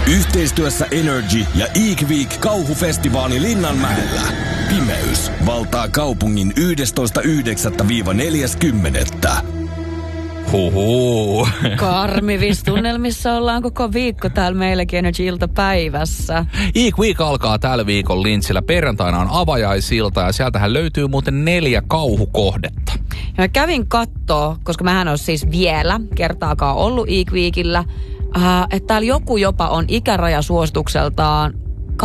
Yhteistyössä Energy ja Eek Week kauhufestivaali Linnanmäellä. Pimeys valtaa kaupungin 11.9.–40. Huhuu. Karmivissa tunnelmissa ollaan koko viikko täällä meilläkin Energy-iltapäivässä. Eek Week alkaa tällä viikolla Lintsillä. Perjantaina on avajaisilta ja sieltähän löytyy muuten 4 kauhukohdetta. Ja mä kävin kattoo, koska mähän on siis vielä kertaakaan ollut Eek Weekillä, että täällä joku jopa on ikärajasuositukseltaan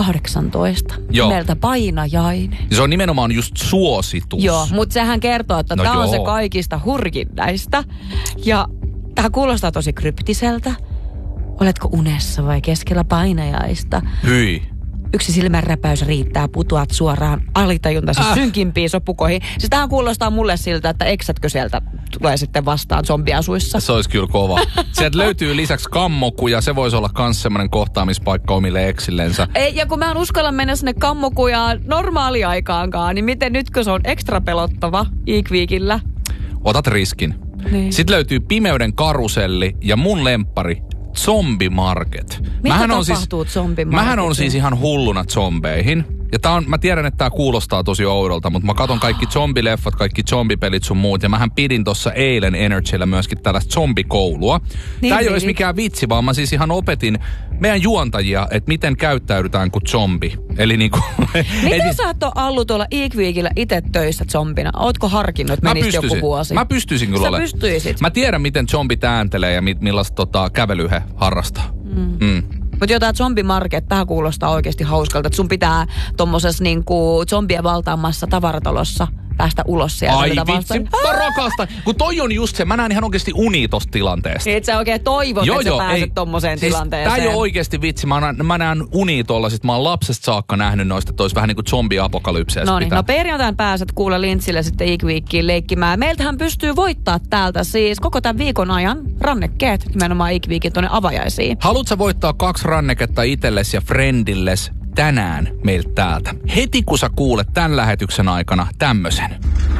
18. Joo. Nimeltä Painajainen. Se on nimenomaan just suositus. Joo, mutta sehän kertoo, että tää on se kaikista hurkin näistä. Ja tää kuulostaa tosi kryptiseltä. Oletko unessa vai keskellä painajaista? Hyi. Yksi silmänräpäys riittää, putoat suoraan alitajuntaisi synkimpiin sopukoihin. Siis tähän kuulostaa mulle siltä, että eksätkö sieltä tulee sitten vastaan zombiasuissa. Se olisi kyllä kova. Sieltä löytyy lisäksi kammoku ja se voisi olla myös semmoinen kohtaamispaikka omille eksillensä. Ei, ja kun mä en uskalla mennä sinne kammokujaan normaaliaikaankaan, niin miten nyt kun se on ekstra pelottava Eek Weekillä? Otat riskin. Niin. Sitten löytyy Pimeyden karuselli ja mun lemppari Zombimarket. Mitä tapahtuu Zombimarketilla? Mähän on siis ihan hulluna zombeihin. Ja mä tiedän, että tää kuulostaa tosi oudolta, mutta mä katon kaikki zombileffat, kaikki zombipelit sun muut. Ja mähän pidin tossa eilen Energyllä myöskin tällaista zombikoulua. Niin, tää ei olisi mikään vitsi, vaan mä siis ihan opetin meidän juontajia, että miten käyttäydytään kuin zombi. Eli niinku... Miten sä et ole ollut tuolla Eek Weekillä itse töissä zombina? Ootko harkinnut, että menisit joku vuosi? Mä pystyisin kyllä olemaan. Sä pystyisit. Mä tiedän, miten zombi tääntelee ja millaista kävely he harrastaa. Mutta jotain zombimarket, tähän kuulostaa oikeasti hauskalta, että sun pitää tommosessa niinku zombien valtaamassa tavaratalossa päästä ulos sieltä. Ai vitsi, mä rakastan. Kun toi on just se, mä näen ihan oikeasti unia tosta tilanteesta. Et sä oikein toivot, että sä pääset tommoseen siis tilanteeseen. Tää ei ole oikeasti vitsi. Mä näen unia tuolla, mä oon lapsesta saakka nähnyt noista, että olisi vähän niin kuin zombi-apokalypseä. No perjantain pääset kuule Lintsille sitten Eek Weekiin leikkimään. Meiltähän pystyy voittaa täältä siis koko tämän viikon ajan rannekkeet nimenomaan Eek Weekin tuonne avajaisiin. Haluatko voittaa 2 ranneketta itsellesi ja friendilles tänään meiltä täältä? Heti kun sä kuulet tämän lähetyksen aikana tämmösen.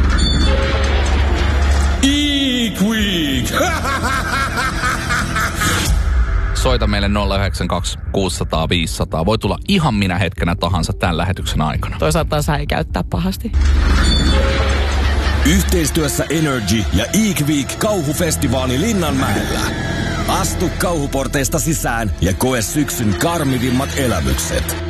Eek Week! Soita meille 092 600 500. Voi tulla ihan minä hetkenä tahansa tämän lähetyksen aikana. Toisaalta sä ei käyttää pahasti. Yhteistyössä Energy ja Eek Week kauhufestivaali Linnanmäellä. Astu kauhuporteista sisään ja koe syksyn karmivimmat elämykset.